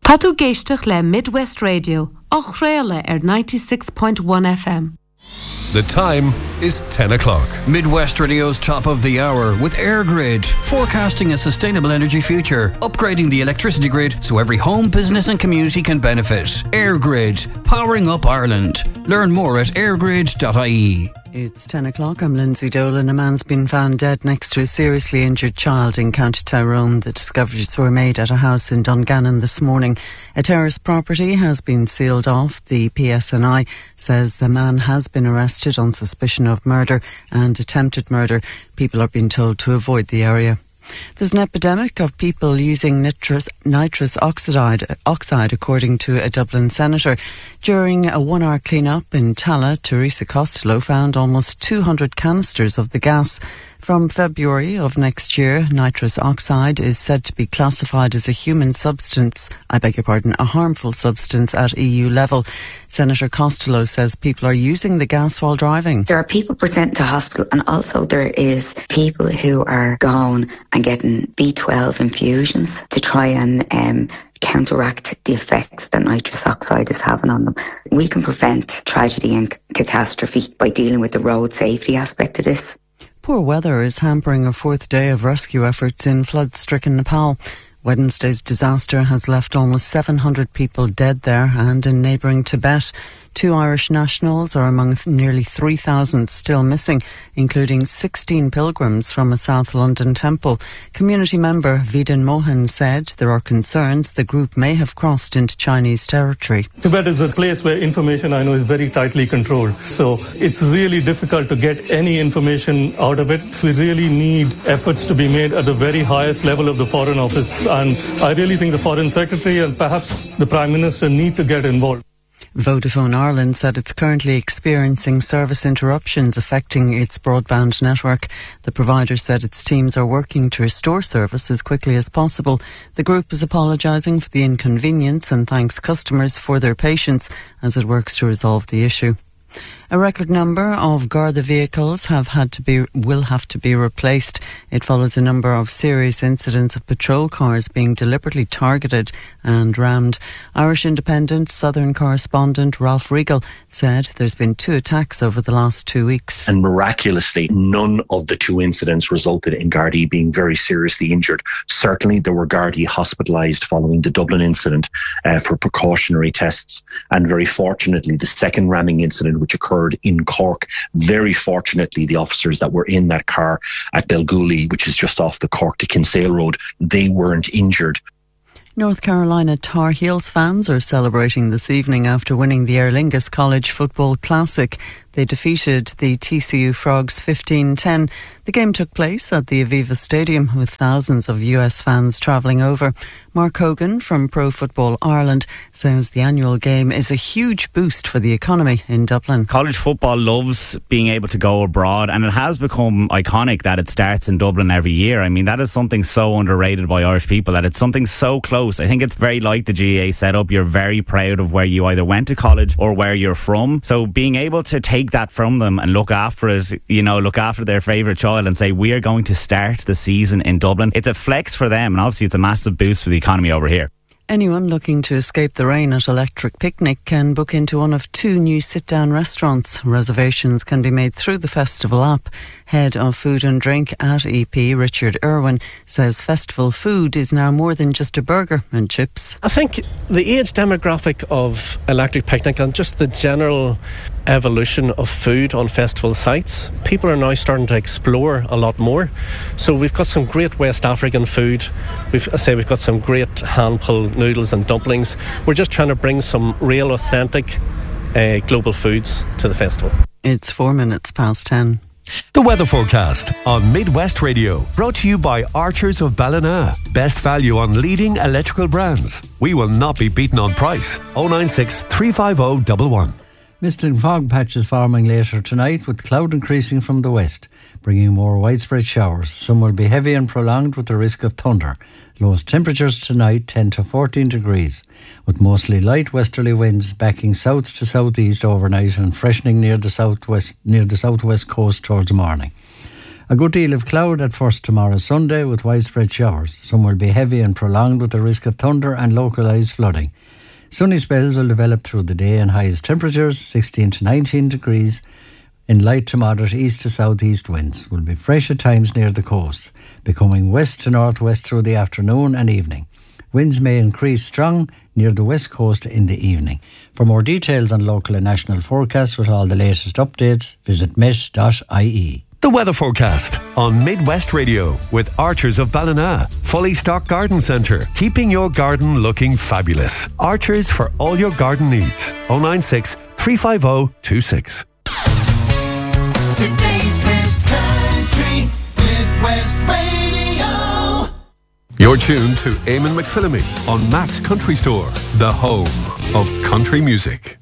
Tá tú géisteach le Midwest Radio, á chréile ar 96.1 FM. The time is 10 o'clock. Midwest Radio's Top of the Hour with AirGrid, forecasting a sustainable energy future, upgrading the electricity grid so every home, business and community can benefit. AirGrid, powering up Ireland. Learn more at airgrid.ie. It's 10 o'clock. I'm Lindsay Dolan. A man's been found dead next to a seriously injured child in County Tyrone. The discoveries were made at a house in Dungannon this morning. A terrace property has been sealed off. The PSNI says the man has been arrested on suspicion of murder and attempted murder. People are being told to avoid the area. There's an epidemic of people using nitrous oxide, according to a Dublin senator. During a 1-hour clean-up in Tala, Teresa Costello found almost 200 canisters of the gas. From February of next year, nitrous oxide is said to be classified as a a harmful substance at EU level. Senator Costello says people are using the gas while driving. There are people presenting to hospital, and also there is people who are going and getting B12 infusions to try and counteract the effects that nitrous oxide is having on them. We can prevent tragedy and catastrophe by dealing with the road safety aspect of this. Poor weather is hampering a fourth day of rescue efforts in flood-stricken Nepal. Wednesday's disaster has left almost 700 people dead there, and in neighbouring Tibet, 2 Irish nationals are among nearly 3,000 still missing, including 16 pilgrims from a South London temple. Community member Vidin Mohan said there are concerns the group may have crossed into Chinese territory. Tibet is a place where information, I know, is very tightly controlled. So it's really difficult to get any information out of it. We really need efforts to be made at the very highest level of the Foreign Office. And I really think the Foreign Secretary and perhaps the Prime Minister need to get involved. Vodafone Ireland said it's currently experiencing service interruptions affecting its broadband network. The provider said its teams are working to restore service as quickly as possible. The group is apologising for the inconvenience and thanks customers for their patience as it works to resolve the issue. A record number of Garda vehicles will have to be replaced. It follows a number of serious incidents of patrol cars being deliberately targeted and rammed. Irish Independent Southern correspondent Ralph Regal said there's been 2 attacks over the last 2 weeks. And miraculously, none of the 2 incidents resulted in Gardaí being very seriously injured. Certainly, there were Gardaí hospitalised following the Dublin incident for precautionary tests. And very fortunately, the second ramming incident, which occurred in Cork, very fortunately, the officers that were in that car at Belgooly, which is just off the Cork to Kinsale Road, they weren't injured. North Carolina Tar Heels fans are celebrating this evening after winning the Aer Lingus College Football Classic. They defeated the TCU Frogs 15-10. The game took place at the Aviva Stadium with thousands of US fans travelling over. Mark Hogan from Pro Football Ireland says the annual game is a huge boost for the economy in Dublin. College football loves being able to go abroad, and it has become iconic that it starts in Dublin every year. I mean, that is something so underrated by Irish people, that it's something so close. I think it's very like the GAA setup. You're very proud of where you either went to college or where you're from. So being able to take that from them and look after it, look after their favourite child and say, we are going to start the season in Dublin. It's a flex for them, and obviously it's a massive boost for the economy over here. Anyone looking to escape the rain at Electric Picnic can book into one of 2 new sit-down restaurants. Reservations can be made through the festival app. Head of Food and Drink at EP, Richard Irwin, says festival food is now more than just a burger and chips. I think the age demographic of Electric Picnic and just the general evolution of food on festival sites, people are now starting to explore a lot more. So we've got some great West African food. We've got some great hand-pulled noodles and dumplings. We're just trying to bring some real authentic global foods to the festival. It's 4 minutes past 10. The weather forecast on Midwest Radio, brought to you by Archers of Ballina. Best value on leading electrical brands. We will not be beaten on price. 096 350 111. Mist and fog patches forming later tonight, with cloud increasing from the west, bringing more widespread showers. Some will be heavy and prolonged with the risk of thunder. Lowest temperatures tonight 10 to 14 degrees, with mostly light westerly winds backing south to southeast overnight and freshening near the southwest coast towards morning. A good deal of cloud at first tomorrow Sunday with widespread showers. Some will be heavy and prolonged with the risk of thunder and localised flooding. Sunny spells will develop through the day and highest temperatures 16 to 19 degrees in light to moderate east to southeast winds. Will be fresh at times near the coast, becoming west to northwest through the afternoon and evening. Winds may increase strong near the west coast in the evening. For more details on local and national forecasts with all the latest updates, visit met.ie. The weather forecast on Midwest Radio with Archers of Ballina. Fully stocked garden centre, keeping your garden looking fabulous. Archers for all your garden needs. 096 350 26. Today's best country, Midwest Radio. You're tuned to Eamon McPhillamy on Max Country Store, the home of country music.